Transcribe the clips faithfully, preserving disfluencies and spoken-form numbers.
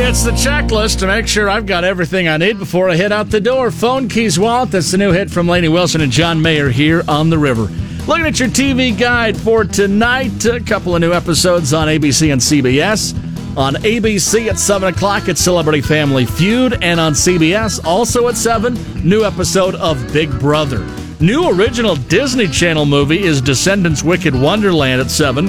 It's the checklist to make sure I've got everything I need before I head out the door. Phone Keys Wallet, that's the new hit from Lainey Wilson and John Mayer here on the river. Looking at your T V guide for tonight, a couple of new episodes on A B C and C B S. On A B C at seven o'clock, it's Celebrity Family Feud. And on C B S, also at seven, new episode of Big Brother. New original Disney Channel movie is Descendants Wicked Wonderland at seven.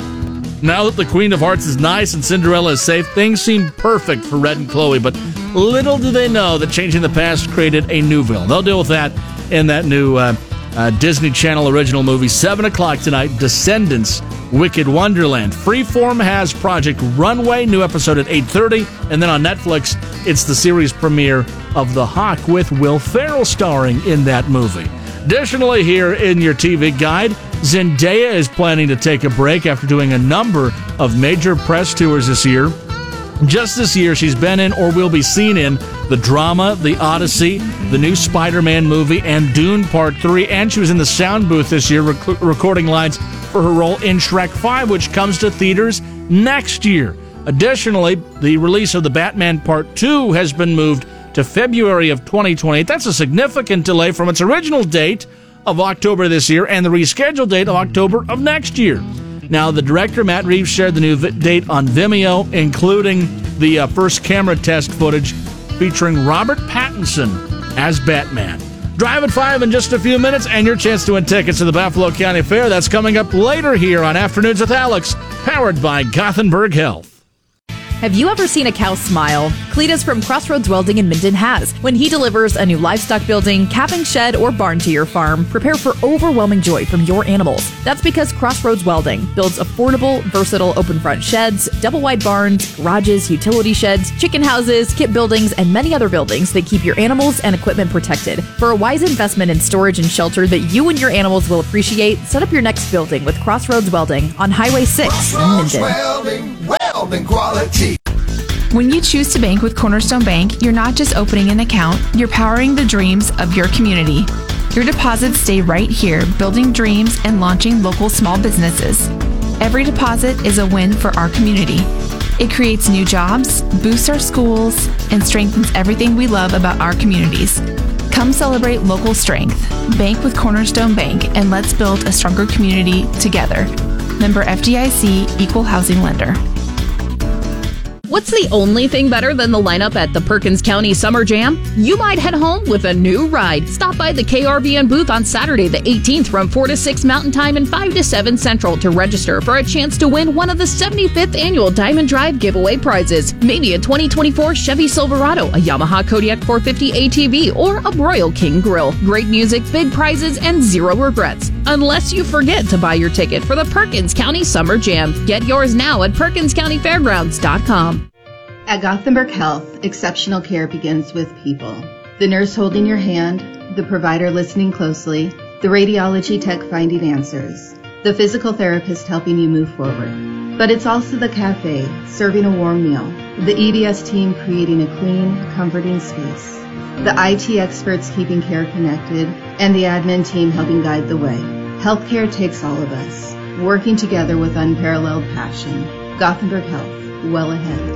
Now that the Queen of Hearts is nice and Cinderella is safe, things seem perfect for Red and Chloe, but little do they know that changing the past created a new villain. They'll deal with that in that new uh, uh, Disney Channel original movie, seven o'clock tonight, Descendants Wicked Wonderland. Freeform has Project Runway, new episode at eight thirty, and then on Netflix, it's the series premiere of The Hawk with Will Ferrell starring in that movie. Additionally, here in your T V guide, Zendaya is planning to take a break after doing a number of major press tours this year. Just this year, she's been in or will be seen in The Drama, The Odyssey, the new Spider-Man movie, and Dune Part three, and she was in the sound booth this year rec- recording lines for her role in Shrek five, which comes to theaters next year. Additionally, the release of The Batman Part two has been moved to February of twenty twenty-eight. That's a significant delay from its original date of October this year and the rescheduled date of October of next year. Now, the director, Matt Reeves, shared the new vi- date on Vimeo, including the uh, first camera test footage featuring Robert Pattinson as Batman. Drive at five in just a few minutes, and your chance to win tickets to the Buffalo County Fair. That's coming up later here on Afternoons with Alex, powered by Gothenburg Health. Have you ever seen a cow smile? Cletus from Crossroads Welding in Minden has. When he delivers a new livestock building, calving shed, or barn to your farm, prepare for overwhelming joy from your animals. That's because Crossroads Welding builds affordable, versatile open front sheds, double wide barns, garages, utility sheds, chicken houses, kit buildings, and many other buildings that keep your animals and equipment protected. For a wise investment in storage and shelter that you and your animals will appreciate, set up your next building with Crossroads Welding on Highway six in Minden. Welding, welding quality. When you choose to bank with Cornerstone Bank, you're not just opening an account, you're powering the dreams of your community. Your deposits stay right here, building dreams and launching local small businesses. Every deposit is a win for our community. It creates new jobs, boosts our schools, and strengthens everything we love about our communities. Come celebrate local strength. Bank with Cornerstone Bank, and let's build a stronger community together. Member F D I C, Equal Housing Lender. What's the only thing better than the lineup at the Perkins County Summer Jam? You might head home with a new ride. Stop by the K R V N booth on Saturday the eighteenth from four to six Mountain Time and five to seven Central to register for a chance to win one of the seventy-fifth Annual Diamond Drive giveaway prizes. Maybe a twenty twenty-four Chevy Silverado, a Yamaha Kodiak four fifty A T V, or a Broil King Grill. Great music, big prizes, and zero regrets. Unless you forget to buy your ticket for the Perkins County Summer Jam. Get yours now at perkins county fairgrounds dot com. At Gothenburg Health, exceptional care begins with people. The nurse holding your hand, the provider listening closely, the radiology tech finding answers, the physical therapist helping you move forward. But it's also the cafe, serving a warm meal, the E D S team creating a clean, comforting space, the I T experts keeping care connected, and the admin team helping guide the way. Healthcare takes all of us, working together with unparalleled passion. Gothenburg Health, well ahead.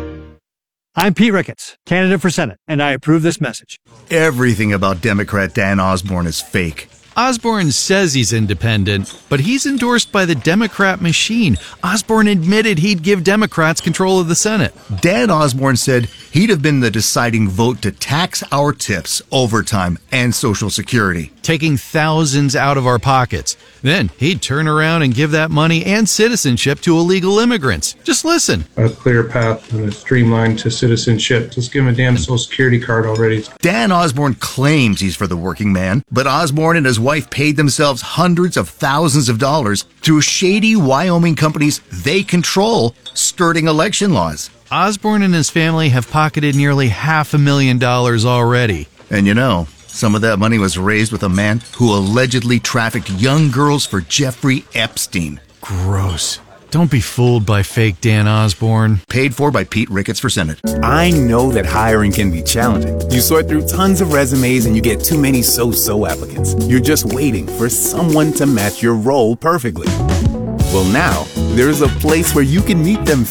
I'm Pete Ricketts, candidate for Senate, and I approve this message. Everything about Democrat Dan Osborne is fake. Osborne says he's independent, but he's endorsed by the Democrat machine. Osborne admitted he'd give Democrats control of the Senate. Dan Osborne said he'd have been the deciding vote to tax our tips, overtime, and Social Security, taking thousands out of our pockets. Then he'd turn around and give that money and citizenship to illegal immigrants. Just listen. A clear path and a streamline to citizenship. Just give him a damn Social Security card already. Dan Osborne claims he's for the working man, but Osborne and his wife paid themselves hundreds of thousands of dollars through shady Wyoming companies they control, skirting election laws. Osborne and his family have pocketed nearly half a million dollars already. And you know, some of that money was raised with a man who allegedly trafficked young girls for Jeffrey Epstein. Gross. Don't be fooled by fake Dan Osborne. Paid for by Pete Ricketts for Senate. I know that hiring can be challenging. You sort through tons of resumes and you get too many so-so applicants. You're just waiting for someone to match your role perfectly. Well, now, there's a place where you can meet them